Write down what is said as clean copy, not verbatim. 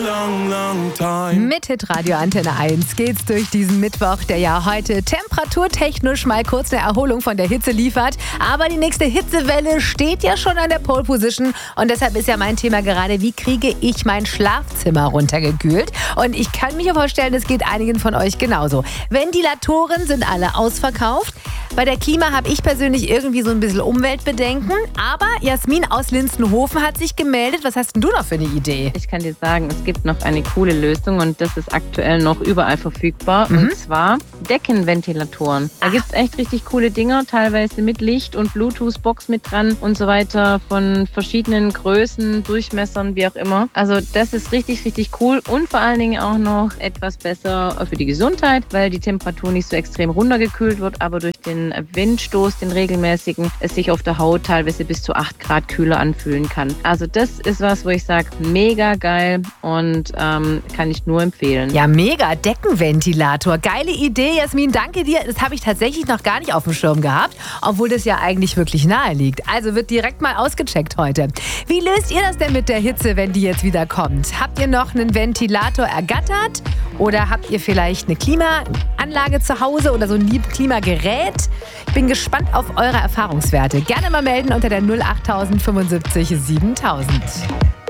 Mit Hitradio Antenne 1 geht's durch diesen Mittwoch, der ja heute temperaturtechnisch mal kurz eine Erholung von der Hitze liefert. Aber die nächste Hitzewelle steht ja schon an der Pole Position. Und deshalb ist ja mein Thema gerade, wie kriege ich mein Schlafzimmer runtergekühlt? Und ich kann mir vorstellen, es geht einigen von euch genauso. Ventilatoren sind alle ausverkauft. Bei der Klima habe ich persönlich irgendwie so ein bisschen Umweltbedenken. Aber Jasmin aus Linstenhofen hat sich gemeldet. Was hast denn du noch für eine Idee? Ich kann dir sagen, es gibt noch eine coole Lösung und das ist aktuell noch überall verfügbar. Und zwar Deckenventilatoren. Da gibt es echt richtig coole Dinger, teilweise mit Licht und Bluetooth-Box mit dran und so weiter, von verschiedenen Größen, Durchmessern, wie auch immer. Also das ist richtig, richtig cool und vor allen Dingen auch noch etwas besser für die Gesundheit, weil die Temperatur nicht so extrem runtergekühlt wird, aber durch den Windstoß, den regelmäßigen, es sich auf der Haut teilweise bis zu 8 Grad kühler anfühlen kann. Also das ist was, wo ich sage, mega geil und kann ich nur empfehlen. Ja, mega, Deckenventilator. Geile Idee, Jasmin, danke dir. Das habe ich tatsächlich noch gar nicht auf dem Schirm gehabt, obwohl das ja eigentlich wirklich nahe liegt. Also wird direkt mal ausgecheckt heute. Wie löst ihr das denn mit der Hitze, wenn die jetzt wieder kommt? Habt ihr noch einen Ventilator ergattert? Oder habt ihr vielleicht eine Klimaanlage zu Hause oder so ein Klimagerät? Ich bin gespannt auf eure Erfahrungswerte. Gerne mal melden unter der 08000 75 7000.